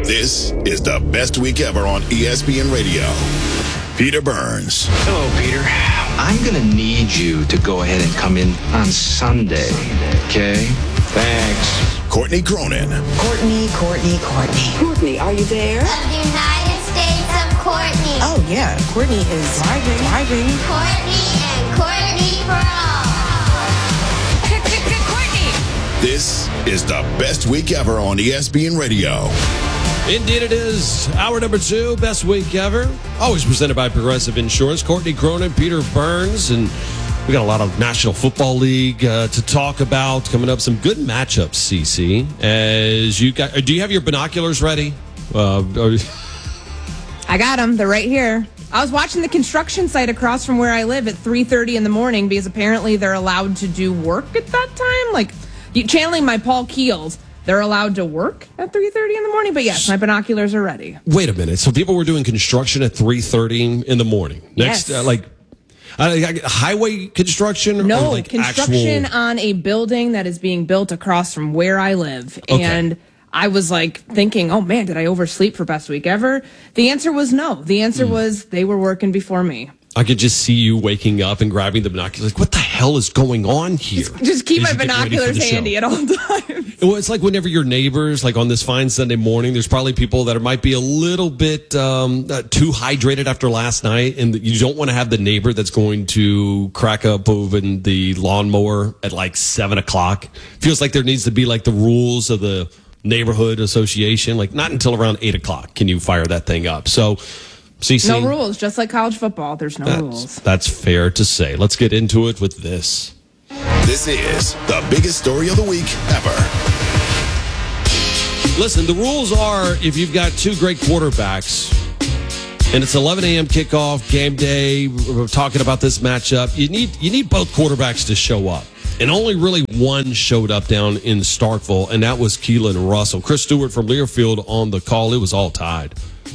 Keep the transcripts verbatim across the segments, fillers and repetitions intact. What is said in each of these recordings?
This is the best week ever on E S P N Radio. Peter Burns. Hello, Peter. I'm going to need you to go ahead and come in on Sunday, okay? Thanks. Courtney Cronin. Courtney, Courtney, Courtney. Courtney, are you there? Of the United States of Courtney. Oh, yeah. Courtney is driving. Driving. Courtney and Courtney for all. Courtney. This is the best week ever on E S P N Radio. Indeed it is. Hour number two, best week ever. Always presented by Progressive Insurance. Courtney Cronin, Peter Burns, and we got a lot of National Football League uh, to talk about. Coming up, some good matchups, C C. As you got, do you have your binoculars ready? Uh, or, I got them. They're right here. I was watching the construction site across from where I live at three thirty in the morning because apparently they're allowed to do work at that time. Like, channeling my Paul Keels. They're allowed to work at three thirty in the morning, but yes, my binoculars are ready. Wait a minute. So people were doing construction at three thirty in the morning? Next, Yes. uh, like, uh, highway construction? No, or like construction actual... on a building that is being built across from where I live. Okay. And I was like thinking, oh man, did I oversleep for best week ever? The answer was no. The answer mm. was they were working before me. I could just see you waking up and grabbing the binoculars. Like, what the hell is going on here? Just, just keep my binoculars handy at all times. Well, it's like whenever your neighbors, like on this fine Sunday morning, there's probably people that are, might be a little bit um, uh, too hydrated after last night, and you don't want to have the neighbor that's going to crack up over the lawnmower at like seven o'clock. Feels like there needs to be like the rules of the neighborhood association. Like, not until around eight o'clock can you fire that thing up. So. C C, no rules, just like college football. There's no that's, rules. That's fair to say. Let's get into it with this. This is the biggest story of the week ever. Listen, the rules are if you've got two great quarterbacks and it's eleven a.m. kickoff, game day, we're talking about this matchup, you need you need both quarterbacks to show up. And only really one showed up down in Starkville, and that was Keelan Russell. Chris Stewart from Learfield on the call. It was all tied.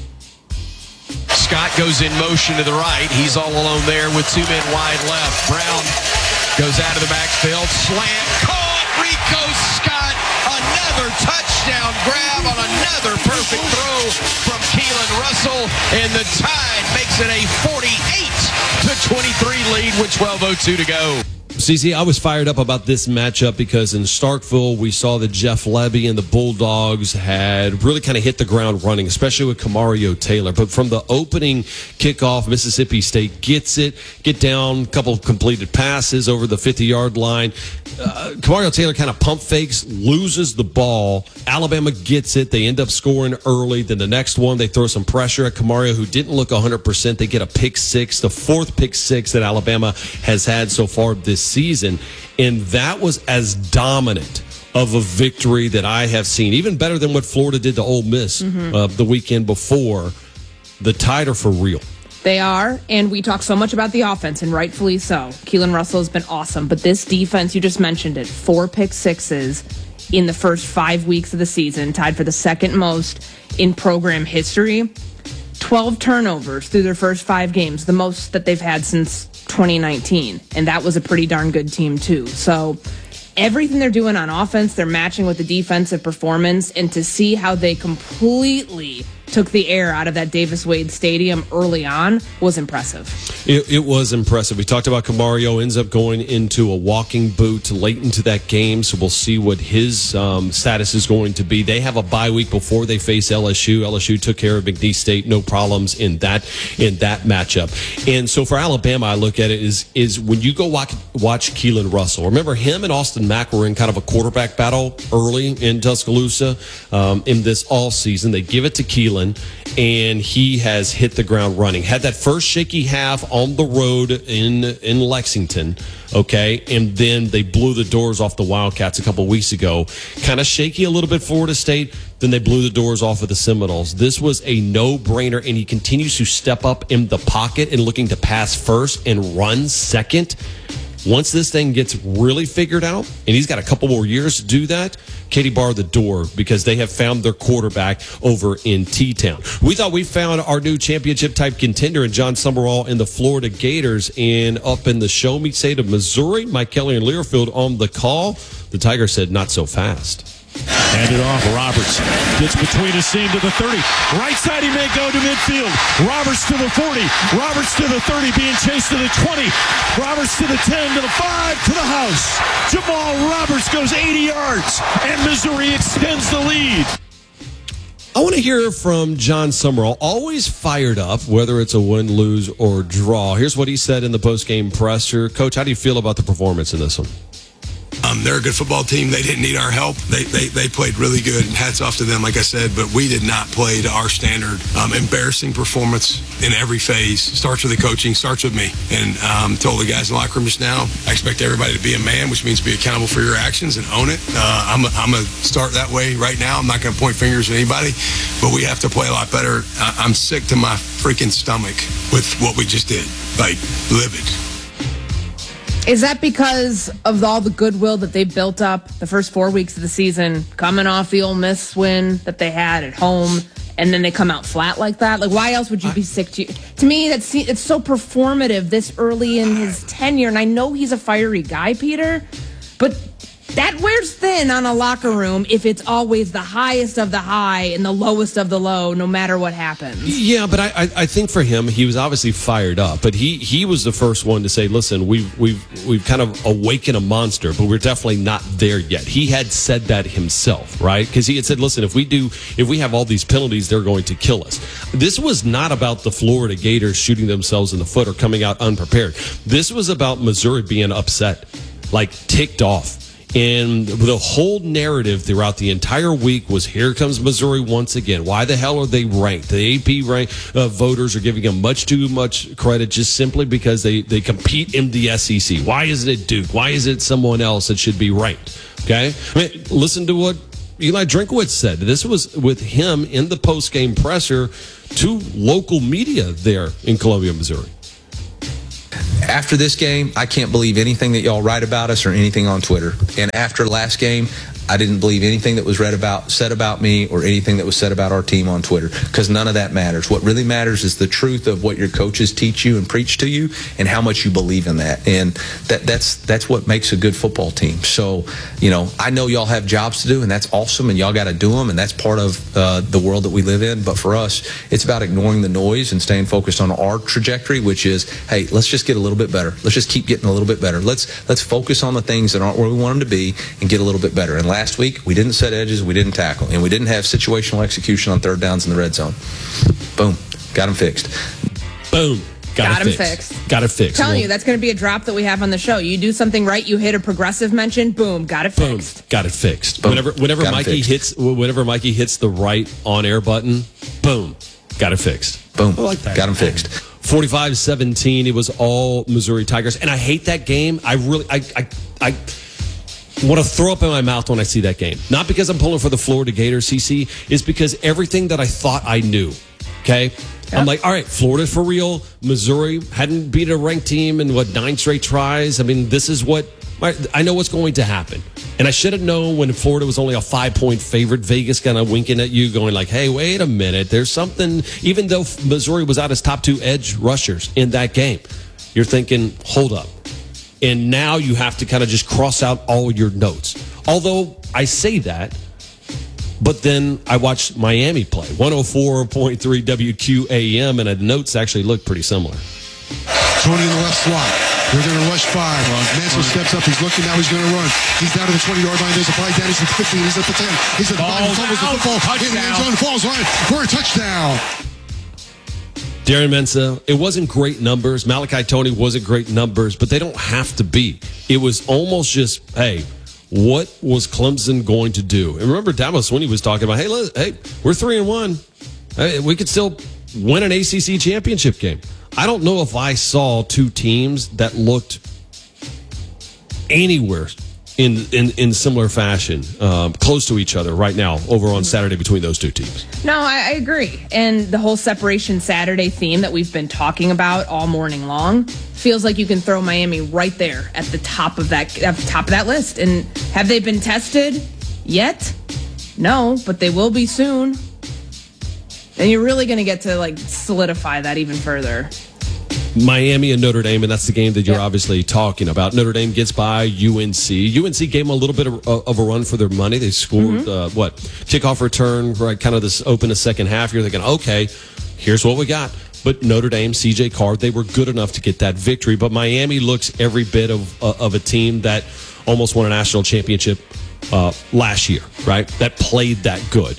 Scott goes in motion to the right. He's all alone there with two men wide left. Brown goes out of the backfield. Slant caught. Rico Scott. Another touchdown grab on another perfect throw from Keelan Russell. And the Tide makes it a forty-eight to twenty-three lead with twelve oh two to go. C C, I was fired up about this matchup because in Starkville, we saw that Jeff Levy and the Bulldogs had really kind of hit the ground running, especially with Kamario Taylor. But from the opening kickoff, Mississippi State gets it, get down, a couple of completed passes over the fifty-yard line. Uh, Kamario Taylor kind of pump fakes, loses the ball. Alabama gets it. They end up scoring early. Then the next one, they throw some pressure at Kamario, who didn't look one hundred percent. They get a pick six, the fourth pick six that Alabama has had so far this season. And that was as dominant of a victory that I have seen, even better than what Florida did to Ole Miss mm-hmm. uh, the weekend before. The Tide are for real. They are, and we talk so much about the offense, and rightfully so. Keelan Russell has been awesome, but this defense, you just mentioned it, four pick sixes in the first five weeks of the season, tied for the second most in program history. twelve turnovers through their first five games, the most that they've had since twenty nineteen, and that was a pretty darn good team too. So everything they're doing on offense, they're matching with the defensive performance, and to see how they completely took the air out of that Davis Wade Stadium early on was impressive. It, it was impressive. We talked about Kamario ends up going into a walking boot late into that game, so we'll see what his um, status is going to be. They have a bye week before they face L S U. L S U took care of McNeese State, no problems in that in that matchup. And so for Alabama, I look at it is is when you go watch, watch Keelan Russell. Remember, him and Austin Mack were in kind of a quarterback battle early in Tuscaloosa um, in this all season. They give it to Keelan, and he has hit the ground running. Had that first shaky half on the road in in Lexington, okay, and then they blew the doors off the Wildcats a couple weeks ago. Kind of shaky a little bit Florida State, then they blew the doors off of the Seminoles. This was a no-brainer, and he continues to step up in the pocket and looking to pass first and run second. Once this thing gets really figured out, and he's got a couple more years to do that, Katie bar the door because they have found their quarterback over in T-Town. We thought we found our new championship-type contender in John Summerall and the Florida Gators. And up in the show-me state of Missouri, Mike Kelly and Learfield on the call. The Tigers said, not so fast. Hand it off. Roberts gets between a seam to the thirty. Right side, he may go to midfield. Roberts to the forty. Roberts to the thirty, being chased to the twenty. Roberts to the ten, to the five, to the house. Jamal Roberts goes eighty yards, and Missouri extends the lead. I want to hear from John Summerall, always fired up, whether it's a win, lose, or draw. Here's what he said in the postgame presser. Coach, how do you feel about the performance in this one? Um, they're a good football team. They didn't need our help. They, they they played really good. Hats off to them, like I said, but we did not play to our standard. Um, embarrassing performance in every phase. Starts with the coaching, starts with me. And um, told the guys in the locker room just now, I expect everybody to be a man, which means be accountable for your actions and own it. Uh, I'm I'm going to start that way right now. I'm not going to point fingers at anybody, but we have to play a lot better. I, I'm sick to my freaking stomach with what we just did. Like, livid. Is that because of all the goodwill that they built up the first four weeks of the season, coming off the Ole Miss win that they had at home, and then they come out flat like that? Like, why else would you be sick to? To me, that's it's so performative this early in his tenure, and I know he's a fiery guy, Peter, but that wears thin on a locker room if it's always the highest of the high and the lowest of the low, no matter what happens. Yeah, but I, I, I think for him, he was obviously fired up. But he, he was the first one to say, "Listen, we've we've we've kind of awakened a monster, but we're definitely not there yet." He had said that himself, right? Because he had said, "Listen, if we do, if we have all these penalties, they're going to kill us." This was not about the Florida Gators shooting themselves in the foot or coming out unprepared. This was about Missouri being upset, like ticked off. And the whole narrative throughout the entire week was, here comes Missouri once again. Why the hell are they ranked? The A P rank uh, voters are giving them much too much credit just simply because they, they compete in the S E C. Why isn't it Duke? Why is it someone else that should be ranked? Okay? I mean, listen to what Eli Drinkowitz said. This was with him in the post-game presser to local media there in Columbia, Missouri. After this game, I can't believe anything that y'all write about us or anything on Twitter. And after last game, I didn't believe anything that was read about, said about me, or anything that was said about our team on Twitter, because none of that matters. What really matters is the truth of what your coaches teach you and preach to you, and how much you believe in that. And that that's that's what makes a good football team. So, you know, I know y'all have jobs to do, and that's awesome, and y'all got to do them, and that's part of uh, the world that we live in. But for us, it's about ignoring the noise and staying focused on our trajectory, which is, hey, let's just get a little bit better. Let's just keep getting a little bit better. Let's let's focus on the things that aren't where we want them to be and get a little bit better. And last week, we didn't set edges, we didn't tackle, and we didn't have situational execution on third downs in the red zone. Boom. Got them fixed. Boom. Got, Got it him fixed. fixed. Got it fixed. I'm telling well, you, that's going to be a drop that we have on the show. You do something right, you hit a progressive mention, boom, got it boom, fixed. Got it fixed. Boom. Whenever whenever Got it Mikey fixed. hits whenever Mikey hits the right on air button, boom, got it fixed. Boom. I like that. Got them fixed. forty-five seventeen, it was all Missouri Tigers. And I hate that game. I really, I, I, I want to throw up in my mouth when I see that game. Not because I'm pulling for the Florida Gators, C C, it's because everything that I thought I knew, okay? Yep. I'm like, all right, Florida's for real. Missouri hadn't beat a ranked team in, what, nine straight tries? I mean, this is what, I know what's going to happen. And I should have known when Florida was only a five-point favorite. Vegas kind of winking at you, going like, hey, wait a minute. There's something, even though Missouri was out as top two edge rushers in that game, you're thinking, hold up. And now you have to kind of just cross out all your notes. Although I say that, but then I watched Miami play. one oh four point three W Q A M, and the notes actually look pretty similar. Tony in the left slot. They're going to rush five. Mansell steps up. He's looking now. He's going to run. He's down to the twenty-yard line. There's a fly down. He's at the fifteen. He's at the ten. He's at the five. He fumbles the football. In the end zone. Falls right for a touchdown. Darren Mensah, it wasn't great numbers. Malachi Tony wasn't great numbers, but they don't have to be. It was almost just, hey, what was Clemson going to do? And remember, Dabo Swinney was talking about, hey, let, hey, we're three and one. Hey, we could still win an A C C championship game. I don't know if I saw two teams that looked anywhere in in, in similar fashion, um, close to each other right now over on Saturday between those two teams. No, I, I agree. And the whole Separation Saturday theme that we've been talking about all morning long feels like you can throw Miami right there at the top of that at the top of that list. And have they been tested yet? No, but they will be soon. And you're really going to get to like solidify that even further. Miami and Notre Dame, and that's the game that you're Yep. obviously talking about. Notre Dame gets by U N C. U N C gave them a little bit of, of a run for their money. They scored, mm-hmm. uh, what, kickoff return, right, kind of this open a second half. You're thinking, okay, here's what we got. But Notre Dame, C J Card, they were good enough to get that victory. But Miami looks every bit of, uh, of a team that almost won a national championship uh, last year, right? That played that good.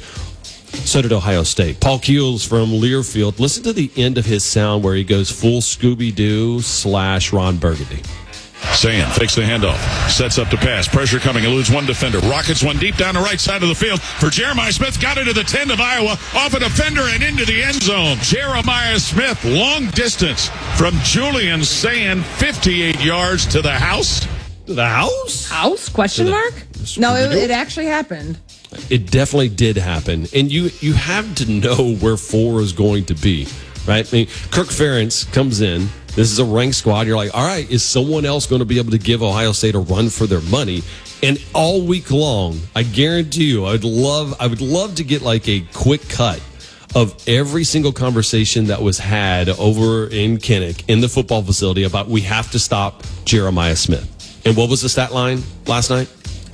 So did Ohio State. Paul Keels from Learfield. Listen to the end of his sound where he goes full Scooby-Doo slash Ron Burgundy. Sand fakes the handoff, sets up to pass. Pressure coming, eludes one defender. Rockets one deep down the right side of the field for Jeremiah Smith. Got it to the ten of Iowa, off a defender and into the end zone. Jeremiah Smith, long distance from Julian Sand, fifty-eight yards to the house. To the house? House? Question the, mark? No, it, it actually happened. It definitely did happen. And you you have to know where four is going to be, right? I mean, Kirk Ferentz comes in. This is a ranked squad. You're like, all right, is someone else going to be able to give Ohio State a run for their money? And all week long, I guarantee you, I would love, I would love to get like a quick cut of every single conversation that was had over in Kinnick in the football facility about we have to stop Jeremiah Smith. And what was the stat line last night?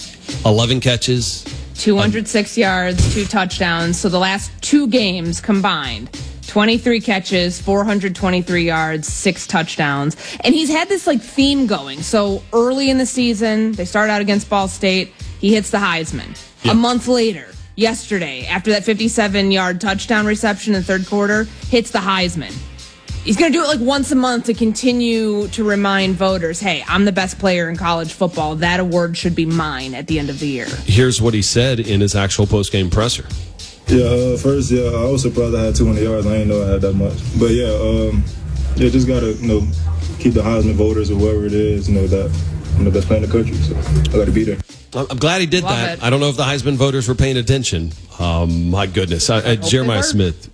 eleven catches. two hundred six yards, two touchdowns. So the last two games combined, twenty-three catches, four hundred twenty-three yards, six touchdowns. And he's had this like theme going. So early in the season, they start out against Ball State. He hits the Heisman. Yep. A month later, yesterday, after that fifty-seven yard touchdown reception in the third quarter, hits the Heisman. He's going to do it like once a month to continue to remind voters, hey, I'm the best player in college football. That award should be mine at the end of the year. Here's what he said in his actual post-game presser. Yeah, uh, first, yeah, I was surprised I had two hundred yards. I didn't know I had that much. But, yeah, um, yeah, just got to, you know, keep the Heisman voters or whoever it is, you know, that I'm the best player in the country. So I got to be there. I'm glad he did Love that. it. I don't know if the Heisman voters were paying attention. Um, my goodness. I, I, Jeremiah Smith,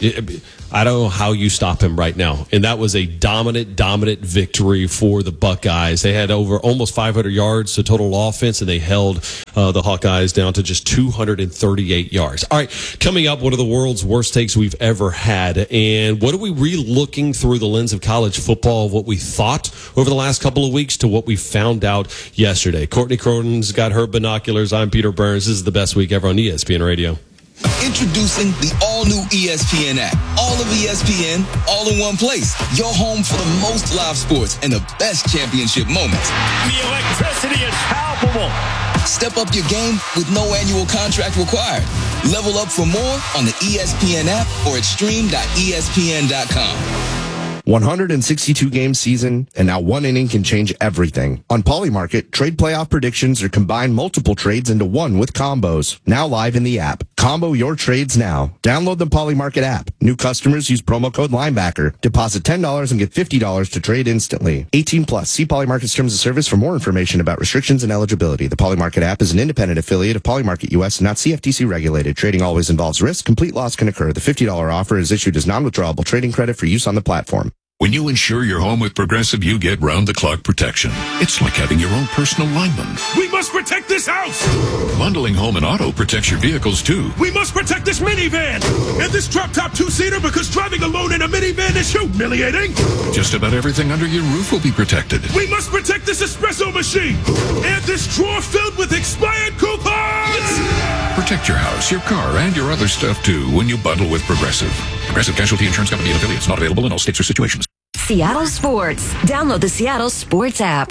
I don't know how you stop him right now. And that was a dominant, dominant victory for the Buckeyes. They had over almost five hundred yards to total offense, and they held uh, the Hawkeyes down to just two hundred thirty-eight yards. All right, coming up, one of the world's worst takes we've ever had. And what are we re-looking through the lens of college football, of what we thought over the last couple of weeks to what we found out yesterday? Courtney Cronin's got her binoculars. I'm Peter Burns. This is the best week ever on E S P N Radio. Introducing the all-new E S P N app. All of E S P N, all in one place. Your home for the most live sports and the best championship moments. The electricity is palpable. Step up your game with no annual contract required. Level up for more on the E S P N app or at stream dot E S P N dot com. one hundred sixty-two game season, and now one inning can change everything. On Polymarket, trade playoff predictions are combine multiple trades into one with combos. Now live in the app. Combo your trades now. Download the Polymarket app. New customers use promo code Linebacker. Deposit ten dollars and get fifty dollars to trade instantly. eighteen plus. See Polymarket's terms of service for more information about restrictions and eligibility. The Polymarket app is an independent affiliate of Polymarket U S and not C F T C regulated. Trading always involves risk. Complete loss can occur. The fifty dollars offer is issued as non-withdrawable trading credit for use on the platform. When you insure your home with Progressive, you get round-the-clock protection. It's like having your own personal lineman. We must protect this house. Bundling home and auto protects your vehicles, too. We must protect this minivan and this drop-top two-seater because driving alone in a minivan is humiliating. Just about everything under your roof will be protected. We must protect this espresso machine and this drawer filled with expired coupons. Protect your house, your car, and your other stuff, too, when you bundle with Progressive. Progressive Casualty Insurance Company and affiliates. Not available in all states or situations. Seattle Sports. Download the Seattle Sports app.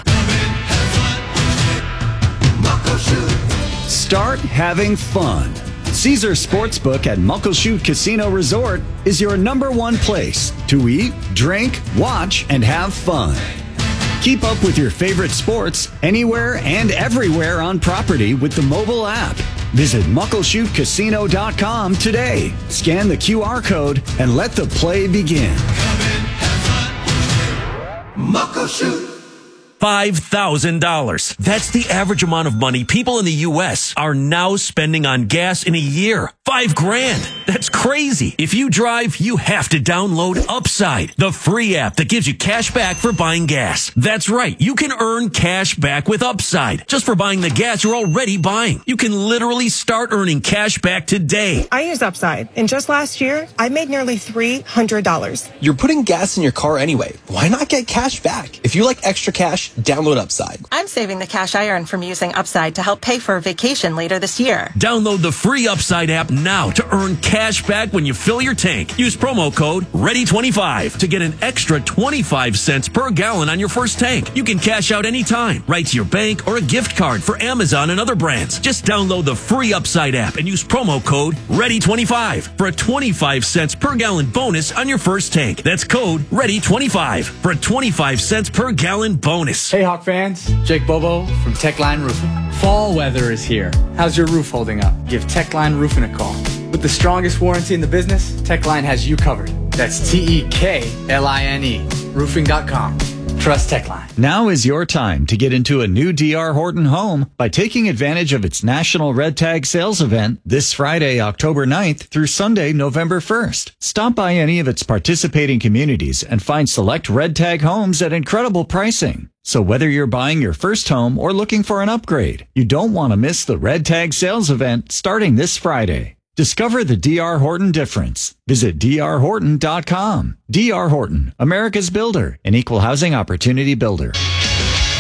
Start having fun. Caesar Sportsbook at Muckleshoot Casino Resort is your number one place to eat, drink, watch, and have fun. Keep up with your favorite sports anywhere and everywhere on property with the mobile app. Visit muckleshoot casino dot com today. Scan the Q R code and let the play begin. Muckleshoot. five thousand dollars. That's the average amount of money people in the U S are now spending on gas in a year. Five grand. That's crazy. If you drive, you have to download Upside, the free app that gives you cash back for buying gas. That's right. You can earn cash back with Upside just for buying the gas you're already buying. You can literally start earning cash back today. I use Upside, and just last year, I made nearly three hundred dollars. You're putting gas in your car anyway. Why not get cash back? If you like extra cash, download Upside. I'm saving the cash I earn from using Upside to help pay for a vacation later this year. Download the free Upside app now to earn cash back when you fill your tank. Use promo code ready twenty-five to get an extra twenty-five cents per gallon on your first tank. You can cash out anytime, right to your bank or a gift card for Amazon and other brands. Just download the free Upside app and use promo code ready twenty-five for a twenty-five cents per gallon bonus on your first tank. That's code ready twenty-five for a twenty-five cents per gallon bonus. Hey Hawk fans, Jake Bobo from Techline Roofing. Fall weather is here. How's your roof holding up? Give Techline Roofing a call. With the strongest warranty in the business, Techline has you covered. That's T E K L I N E, roofing dot com. Trust Techline. Now is your time to get into a new D R Horton home by taking advantage of its National Red Tag Sales event this Friday, October ninth through Sunday, November first. Stop by any of its participating communities and find select Red Tag homes at incredible pricing. So whether you're buying your first home or looking for an upgrade, you don't want to miss the Red Tag Sales event starting this Friday. Discover the D R Horton difference. Visit D R Horton dot com. D R Horton, America's builder, an equal housing opportunity builder.